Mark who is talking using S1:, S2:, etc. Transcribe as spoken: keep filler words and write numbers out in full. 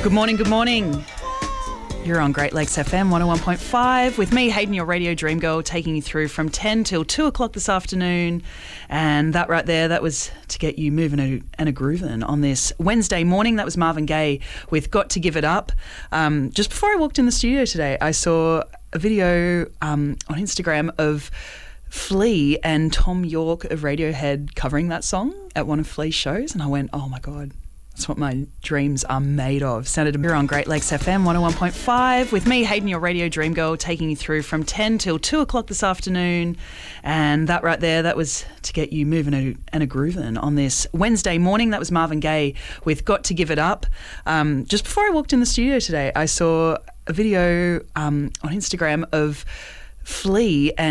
S1: Good morning, good morning. You're on Great Lakes F M one oh one point five with me, Hayden, your radio dream girl, taking you through from ten till two o'clock this afternoon. And that right there, that was to get you moving and a grooving on this Wednesday morning. That was Marvin Gaye with Got to Give It Up. Um, just before I walked in the studio today, I saw a video um, on Instagram of Flea and Tom York of Radiohead covering that song at one of Flea's shows. And I went, oh my God. That's what my dreams are made of. Sounded here on Great Lakes F M one oh one point five with me, Hayden, your radio dream girl, taking you through from ten till two o'clock this afternoon. And that right there, that was to get you moving and a grooving on this Wednesday morning. That was Marvin Gaye with Got to Give It Up. Um, just before I walked in the studio today, I saw a video um, on Instagram of Flea and